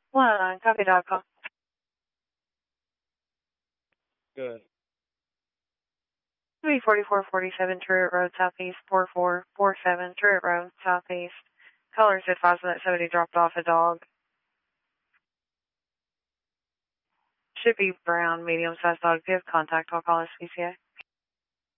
Copy dog call. Good. 34447 Turret Road, Southeast, 4447 Turret Road, Southeast. Callers advised that somebody dropped off a dog. Should be brown, medium-sized dog. If you have contact, I'll call SPCA.